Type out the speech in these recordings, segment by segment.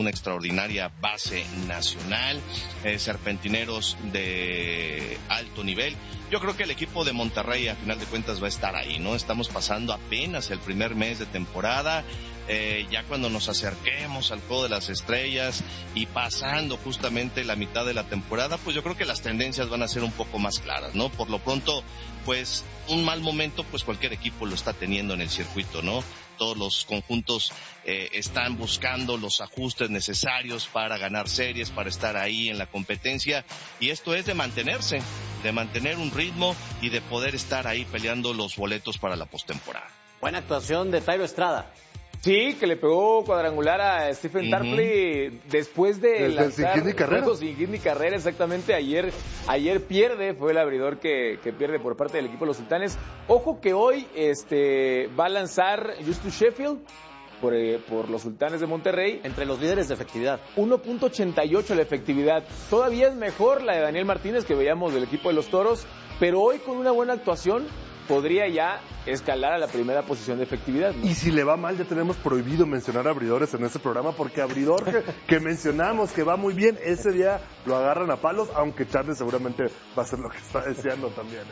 una extraordinaria base nacional, serpentineros de alto nivel. Yo creo que el equipo de Monterrey a final de cuentas va a estar ahí, ¿no? Estamos pasando apenas el primer mes de temporada, ya cuando nos acerquemos al Juego de las Estrellas y pasando justamente la mitad de la temporada, pues yo creo que las tendencias van a ser un poco más claras, ¿no? Por lo pronto, pues un mal momento, pues cualquier equipo lo está teniendo en el circuito, ¿no? Todos los conjuntos están buscando los ajustes necesarios para ganar series, para estar ahí en la competencia, y esto es de mantenerse, de mantener un ritmo y de poder estar ahí peleando los boletos para la postemporada. Buena actuación de Thairo Estrada. Sí, que le pegó cuadrangular a Stephen Tarpley después de lanzar juegos sin hit ni carrera, exactamente. Ayer pierde, fue el abridor que pierde por parte del equipo de los Sultanes. Ojo que hoy va a lanzar Justus Sheffield por los Sultanes de Monterrey. Entre los líderes de efectividad. 1.88 la efectividad. Todavía es mejor la de Daniel Martínez que veíamos del equipo de los Toros, pero hoy con una buena actuación podría ya escalar a la primera posición de efectividad, ¿no? Y si le va mal, ya tenemos prohibido mencionar abridores en este programa, porque abridor que mencionamos que va muy bien, ese día lo agarran a palos, aunque Charlie seguramente va a hacer lo que está deseando también,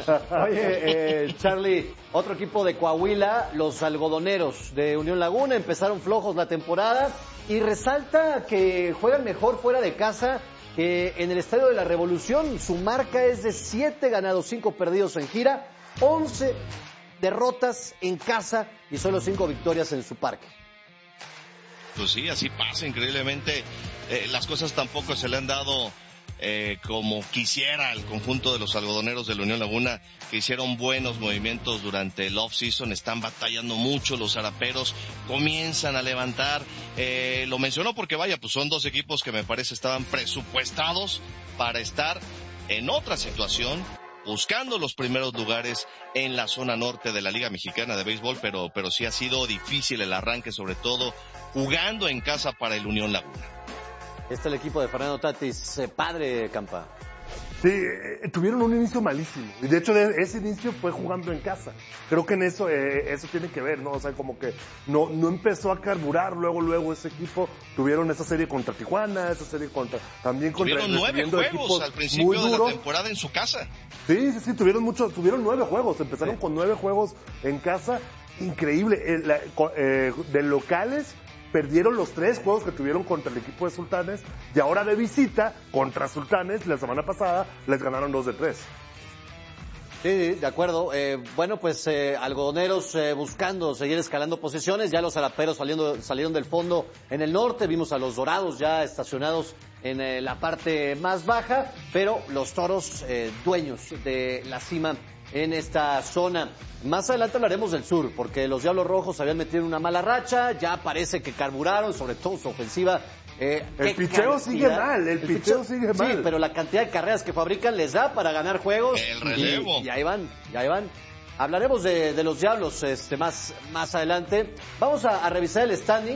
Oye, Charlie, otro equipo de Coahuila, los algodoneros de Unión Laguna, empezaron flojos la temporada y resalta que juegan mejor fuera de casa que en el Estadio de la Revolución. Su marca es de 7 ganados, 5 perdidos en gira, 11 derrotas en casa y solo 5 victorias en su parque. Pues sí, así pasa increíblemente. Las cosas tampoco se le han dado como quisiera al conjunto de los algodoneros de la Unión Laguna, que hicieron buenos movimientos durante el off-season. Están batallando mucho los zaraperos, comienzan a levantar. Lo mencionó porque vaya, pues son dos equipos que me parece estaban presupuestados para estar en otra situación, buscando los primeros lugares en la zona norte de la Liga Mexicana de Béisbol, pero sí ha sido difícil el arranque, sobre todo jugando en casa para el Unión Laguna. Este es el equipo de Fernando Tatis, padre Campa. Sí, tuvieron un inicio malísimo. Y de hecho, ese inicio fue jugando en casa. Creo que en eso tiene que ver, ¿no? O sea, como que no empezó a carburar luego ese equipo. Tuvieron esa serie contra Tijuana, esa serie también contra... Tuvieron 9 juegos al principio de la temporada en su casa. Sí, tuvieron 9 juegos. Empezaron con 9 juegos en casa. Increíble. De locales, perdieron los 3 juegos que tuvieron contra el equipo de Sultanes, y ahora de visita contra Sultanes, la semana pasada, les ganaron 2 de 3. Sí, de acuerdo. Bueno, pues algodoneros buscando seguir escalando posiciones. Ya los zaraperos salieron del fondo en el norte. Vimos a los dorados ya estacionados en la parte más baja, pero los toros dueños de la cima en esta zona. Más adelante hablaremos del sur, porque los Diablos Rojos habían metido una mala racha, ya parece que carburaron, sobre todo su ofensiva. El picheo sigue mal, Sí, pero la cantidad de carreras que fabrican les da para ganar juegos. El relevo. Y ahí van. Hablaremos de los Diablos más adelante. Vamos a revisar el standing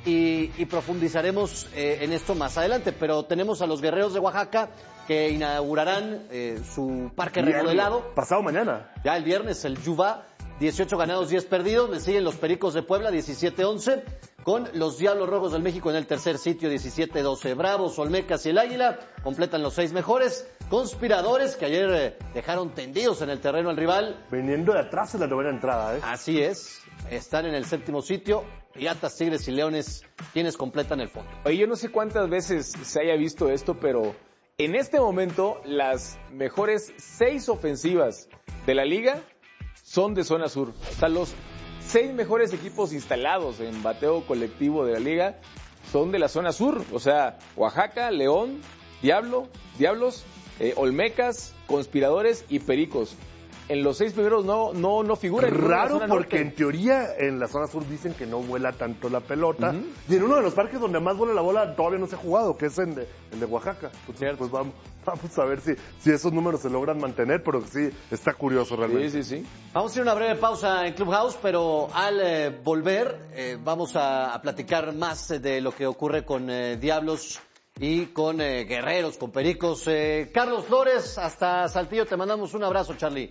y profundizaremos en esto más adelante, pero tenemos a los Guerreros de Oaxaca que inaugurarán su parque remodelado. Pasado mañana. Ya el viernes, el Yuba, 18 ganados, 10 perdidos. Le siguen los Pericos de Puebla, 17-11, con los Diablos Rojos del México en el tercer sitio, 17-12. Bravos, Olmecas y el Águila completan los 6 mejores. Conspiradores, que ayer dejaron tendidos en el terreno al rival. Viniendo de atrás en la novena entrada, Así es, están en el 7º sitio. Piratas, Tigres y Leones, quienes completan el fondo. Oye, yo no sé cuántas veces se haya visto esto, pero en este momento las mejores 6 ofensivas de la liga son de zona sur. O sea, los 6 mejores equipos instalados en bateo colectivo de la liga son de la zona sur. O sea, Oaxaca, León, Diablos, Olmecas, Conspiradores y Pericos. En los 6 primeros no figuran. Raro, porque en teoría en la zona sur dicen que no vuela tanto la pelota. Y en uno de los parques donde más vuela la bola todavía no se ha jugado, que es el de Oaxaca. Pues vamos a ver si esos números se logran mantener, pero sí, está curioso realmente. Sí. Vamos a hacer una breve pausa en Clubhouse, pero al volver vamos a platicar más de lo que ocurre con Diablos y con Guerreros, con Pericos. Carlos Flores, hasta Saltillo, te mandamos un abrazo, Charlie.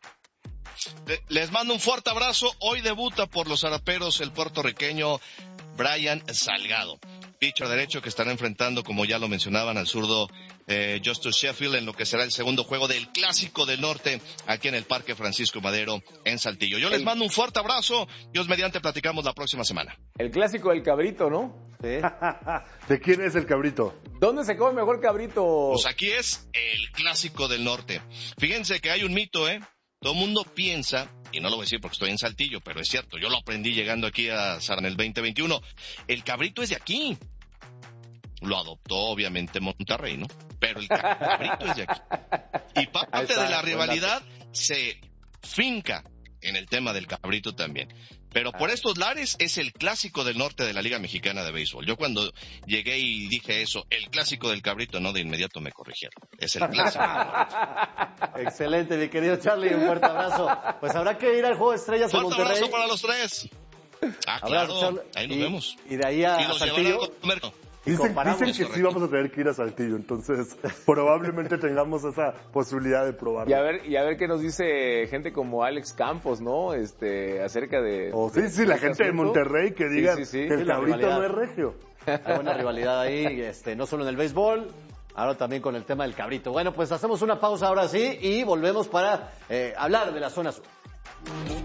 Les mando un fuerte abrazo. Hoy debuta por los zaraperos el puertorriqueño Brian Salgado. Pitcher derecho que estará enfrentando, como ya lo mencionaban, al zurdo Justus Sheffield en lo que será el segundo juego del Clásico del Norte aquí en el Parque Francisco Madero en Saltillo. Yo les mando un fuerte abrazo. Dios mediante, platicamos la próxima semana. El Clásico del Cabrito, ¿no? Sí. ¿De quién es el cabrito? ¿Dónde se come mejor cabrito? Pues aquí es el Clásico del Norte. Fíjense que hay un mito, Todo el mundo piensa, y no lo voy a decir porque estoy en Saltillo, pero es cierto, yo lo aprendí llegando aquí a San el 2021. El cabrito es de aquí. Lo adoptó obviamente Monterrey, ¿no? Pero el cabrito es de aquí. Y parte de la rivalidad se finca en el tema del cabrito también. Pero por estos lares es el Clásico del Norte de la Liga Mexicana de Béisbol. Yo cuando llegué y dije eso, el Clásico del Cabrito, no, de inmediato me corrigieron. Es el Clásico del Norte. Excelente, mi querido Charlie, un fuerte abrazo. Pues habrá que ir al Juego de Estrellas en Fuerte Monterrey. abrazo para los tres. Abrazo, Claro, ahí nos vemos. Y de ahí a Y los Saltillo. llevarán a comer. Dicen que sí vamos a tener que ir a Saltillo, entonces probablemente tengamos esa posibilidad de probarlo. Y a ver qué nos dice gente como Alex Campos, ¿no? Acerca de... Sí, la gente de Monterrey que diga sí. que el cabrito no es regio. Hay buena rivalidad ahí, no solo en el béisbol, ahora también con el tema del cabrito. Bueno, pues hacemos una pausa ahora sí y volvemos para hablar de la zona sur.